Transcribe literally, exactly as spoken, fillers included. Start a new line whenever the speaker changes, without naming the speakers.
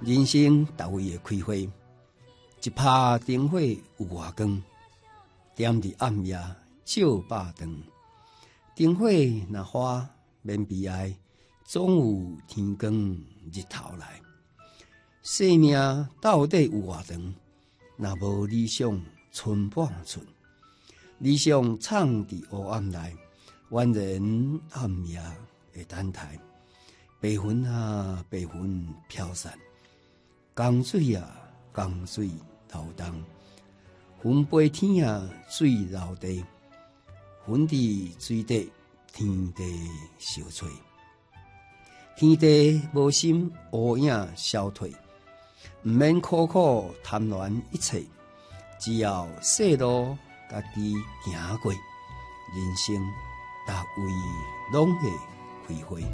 人生逐位会开花，一拍灯火有外光，踮伫暗夜照百灯。灯火若花免悲哀，总有天光日头来。生命到底有偌长？若无理想，寸半寸。理想藏伫黑暗内，万人暗夜会等待。白云啊，白云飘散，江水啊，江水流动。云飞天啊，水流地，云伫水底，天地相随。天地无心，乌影消退，毋免苦苦贪恋一切，只要细路家己行过，人生逐位拢会开花。